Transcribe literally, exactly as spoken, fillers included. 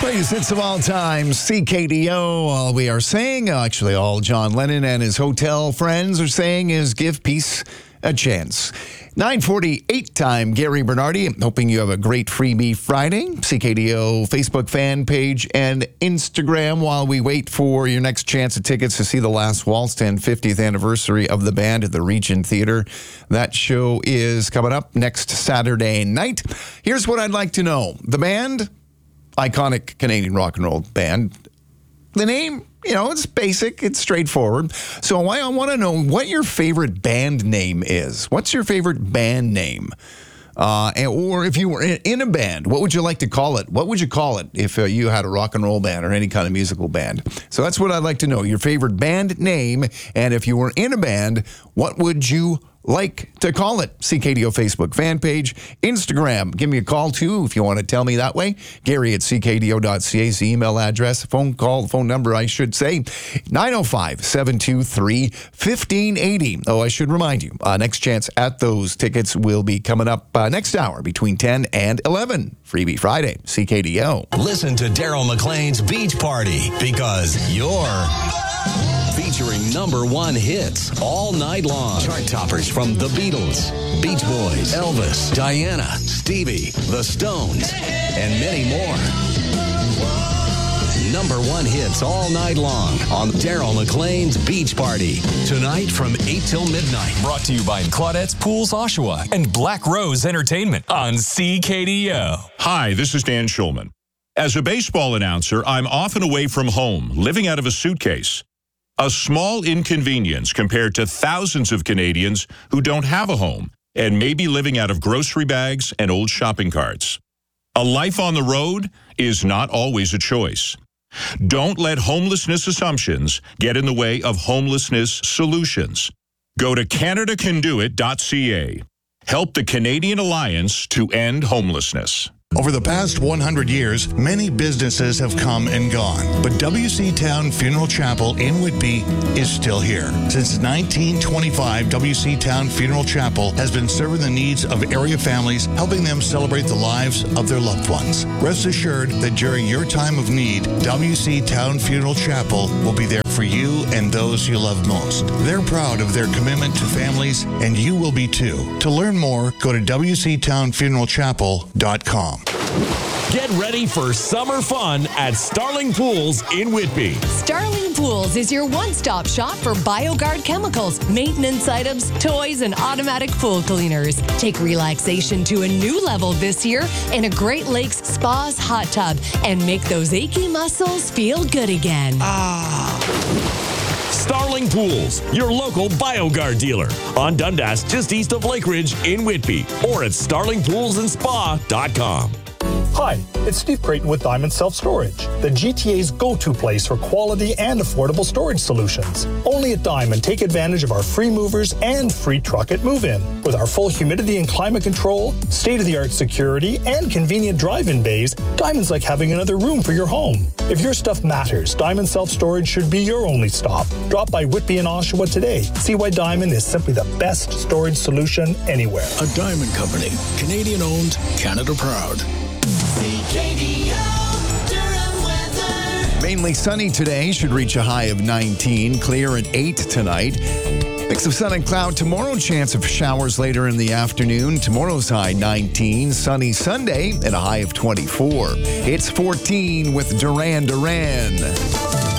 Greatest hits of all time, C K D O. All we are saying, actually all John Lennon and his hotel friends are saying is give peace a chance. nine forty-eight time, Gary Bernardi. Hoping you have a great Freebie Friday. C K D O Facebook fan page and Instagram while we wait for your next chance at tickets to see The Last Waltz, ten fiftieth anniversary of the band at the Regent Theatre. That show is coming up next Saturday night. Here's what I'd like to know. The band, iconic Canadian rock and roll band. The name, you know, it's basic, it's straightforward. So I want to know what your favorite band name is. What's your favorite band name? Uh, and, or if you were in, in a band, what would you like to call it? What would you call it if uh, you had a rock and roll band or any kind of musical band? So that's what I'd like to know, your favorite band name. And if you were in a band, what would you like to call it? C K D O Facebook fan page, Instagram. Give me a call, too, if you want to tell me that way. Gary at C K D O dot C A is the email address. Phone call, phone number, I should say, nine oh five, seven two three, one five eight oh. Oh, I should remind you, uh, next chance at those tickets will be coming up uh, next hour between ten and eleven. Freebie Friday, C K D O. Listen to Daryl McLean's Beach Party because you're featuring number one hits all night long. Chart toppers from The Beatles, Beach Boys, Elvis, Diana, Stevie, The Stones, and many more. Number one hits all night long on Daryl McLean's Beach Party. Tonight from eight till midnight. Brought to you by Claudette's Pools Oshawa and Black Rose Entertainment on C K D O. Hi, this is Dan Schulman. As a baseball announcer, I'm often away from home, living out of a suitcase. A small inconvenience compared to thousands of Canadians who don't have a home and may be living out of grocery bags and old shopping carts. A life on the road is not always a choice. Don't let homelessness assumptions get in the way of homelessness solutions. Go to Canada Can Do It dot C A. Help the Canadian Alliance to End Homelessness. Over the past one hundred years, many businesses have come and gone, but W C Town Funeral Chapel in Whitby is still here. Since nineteen twenty-five, W C Town Funeral Chapel has been serving the needs of area families, helping them celebrate the lives of their loved ones. Rest assured that during your time of need, W C Town Funeral Chapel will be there for you and those you love most. They're proud of their commitment to families, and you will be too. To learn more, go to W C Town Funeral Chapel dot com. Get ready for summer fun at Starling Pools in Whitby. Starling Pools is your one-stop shop for BioGuard chemicals, maintenance items, toys, and automatic pool cleaners. Take relaxation to a new level this year in a Great Lakes Spas hot tub and make those achy muscles feel good again. Ah. Starling Pools, your local BioGuard dealer. On Dundas, just east of Lake Ridge in Whitby. Or at starling pools and spa dot com. Hi, it's Steve Creighton with Diamond Self-Storage, the G T A's go-to place for quality and affordable storage solutions. Only at Diamond, take advantage of our free movers and free truck at move-in. With our full humidity and climate control, state-of-the-art security, and convenient drive-in bays, Diamond's like having another room for your home. If your stuff matters, Diamond Self-Storage should be your only stop. Drop by Whitby and Oshawa today. See why Diamond is simply the best storage solution anywhere. A Diamond Company, Canadian-owned, Canada proud. Mainly sunny today, should reach a high of nineteen, clear at eight tonight. Mix of sun and cloud tomorrow, chance of showers later in the afternoon. Tomorrow's high nineteen, sunny Sunday at a high of twenty-four. It's fourteen with Duran Duran.